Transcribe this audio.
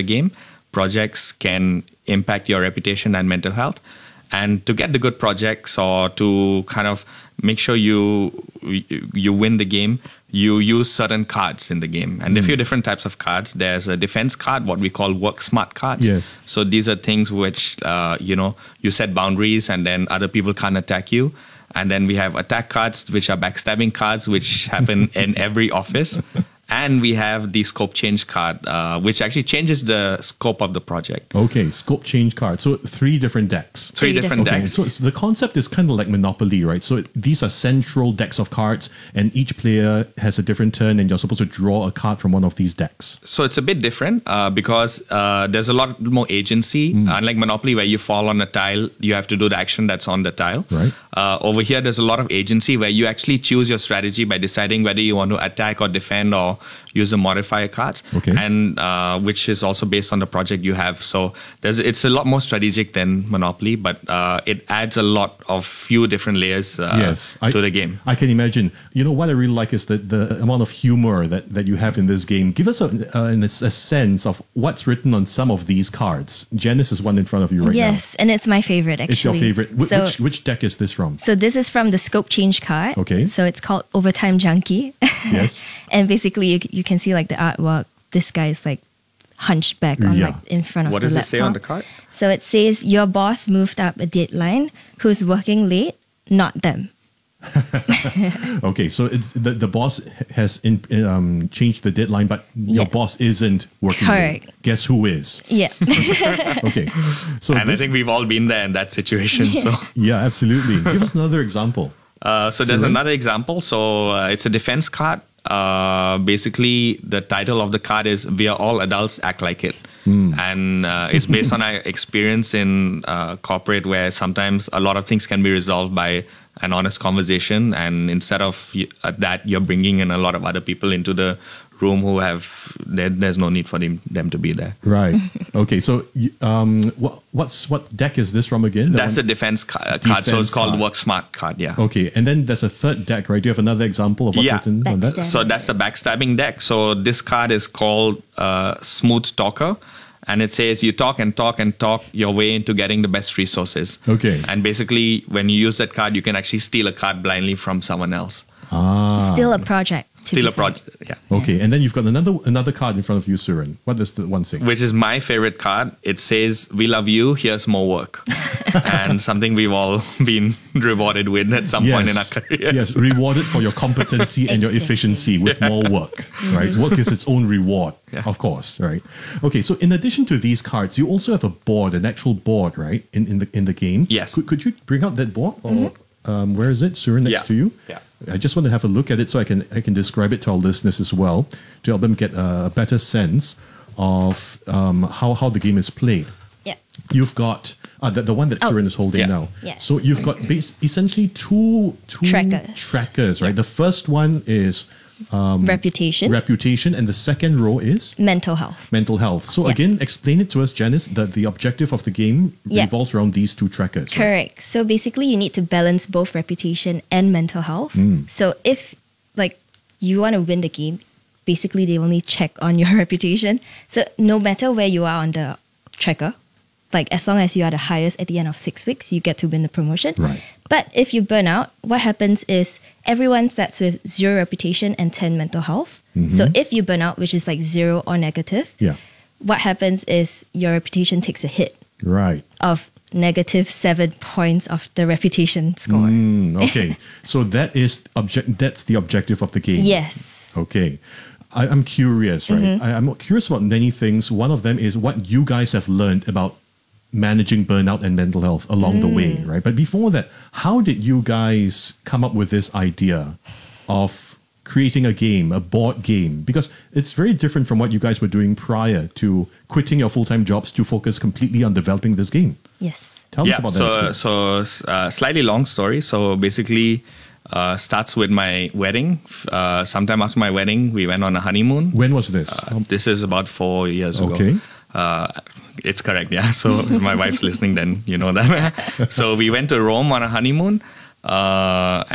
game, projects can impact your reputation and mental health. And to get the good projects or to kind of make sure you win the game, you use certain cards in the game. And there are a few different types of cards. There's a defense card, what we call work smart cards. Yes. So these are things which, you set boundaries and then other people can't attack you. And then we have attack cards, which are backstabbing cards, which happen in every office. And we have the scope change card, which actually changes the scope of the project. Okay, scope change card. So 3 different decks. Three different Okay, decks. so the concept is kind of like Monopoly, right? So these are central decks of cards, and each player has a different turn, and you're supposed to draw a card from one of these decks. So it's a bit different because there's a lot more agency. Unlike Monopoly, where you fall on a tile, you have to do the action that's on the tile. Right. Over here, there's a lot of agency where you actually choose your strategy by deciding whether you want to attack or defend or use the modifier cards, Okay. and which is also based on the project you have. So it's a lot more strategic than Monopoly, but it adds a lot of few different layers to the game. I can imagine. You know, what I really like is the amount of humor that you have in this game. Give us a sense of what's written on some of these cards. Janice is one in front of you right now. Yes, and it's my favorite, actually. It's your favorite. Which deck is this from? So this is from the scope change card. Okay. So it's called Overtime Junkie. Yes. And basically you can see like the artwork. This guy is like hunched back on like in front of What the does laptop. it say on the card? So it says your boss moved up a deadline. Who's working late? Not them. Okay, so the boss has changed the deadline, but your boss isn't working. Correct. Late. Guess who is? Yeah. Okay. So And I think we've all been there in that situation. So yeah, absolutely. Give us another example. so there's another example. So it's a defense card. Basically, the title of the card is "We Are All Adults, Act Like It," and it's based on our experience in corporate, where sometimes a lot of things can be resolved by an honest conversation, and instead of that, you're bringing in a lot of other people into the room who there's no need for them to be there. Right. Okay. So, what deck is this from again? That's the defense card. So it's called Work Smart card. Yeah. Okay. And then there's a third deck, right? Do you have another example of what's written on that? So that's the backstabbing deck. So this card is called Smooth Talker. And it says you talk and talk and talk your way into getting the best resources. Okay. And basically, when you use that card, you can actually steal a card blindly from someone else. Still a project. Steal a project, yeah. Okay, and then you've got another card in front of you, Suren. What does the one say? Which is my favorite card. It says, "We love you, here's more work." And something we've all been rewarded with at some point in our career. Yes, rewarded for your competency and your efficiency with more work, right? Work is its own reward, of course, right? Okay, so in addition to these cards, you also have a board, an actual board, right, in the game? Yes. Could you bring out that board? Or, where is it? Suren, next to you? Yeah. I just want to have a look at it so I can describe it to our listeners as well, to help them get a better sense of how the game is played. Yeah. You've got the one that Suren is holding now. Yes. So you've got essentially two trackers, right? Yeah. The first one is reputation, and the second row is mental health. So again, explain it to us, Janice, that the objective of the game revolves around these two trackers. Correct. Right? So basically you need to balance both reputation and mental health. So if you want to win the game, basically they only check on your reputation. So no matter where you are on the tracker, as long as you are the highest at the end of 6 weeks, you get to win the promotion. Right. But if you burn out, what happens is everyone starts with 0 reputation and 10 mental health. So if you burn out, which is 0 or negative, what happens is your reputation takes a hit. Right. Of -7 points of the reputation score. Okay. So that's the objective of the game. Yes. Okay. I'm curious, right? I'm curious about many things. One of them is what you guys have learned about managing burnout and mental health along the way, right? But before that, how did you guys come up with this idea of creating a game, a board game? Because it's very different from what you guys were doing prior to quitting your full-time jobs to focus completely on developing this game. Yes. Tell us about that. So slightly long story. So basically, starts with my wedding. Sometime after my wedding, we went on a honeymoon. When was this? This is about 4 years ago. Okay. It's correct, yeah. So if my wife's listening, then you know that. So we went to Rome on a honeymoon.